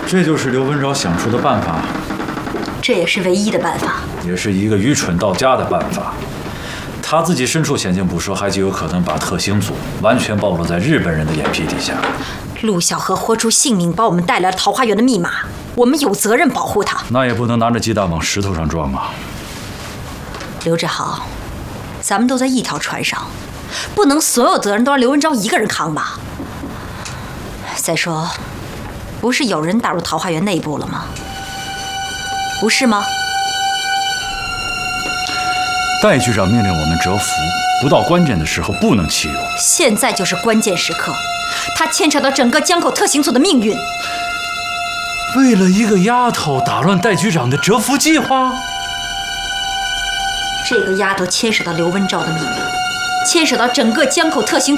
这就是刘文昭想出的办法， 这也是唯一的办法， 也是一个愚蠢到家的办法。他自己身处险境不说，还极有可能把特星组完全暴露在日本人的眼皮底下。 陆小荷豁出性命把我们带来了桃花源的密码，我们有责任保护他。 那也不能拿着鸡蛋往石头上撞啊！ 刘志豪，咱们都在一条船上，不能所有责任都让刘文昭一个人扛吧？再说，不是有人打入桃花源内部了吗？不是吗？ 戴局长命令我们蛰伏，不到关键的时候不能弃用。 现在就是关键时刻，它牵扯到整个江口特行组的命运。 为了一个丫头打乱戴局长的蛰伏计划？ 这个丫头牵扯到刘文昭的命运，牵扯到整个江口特行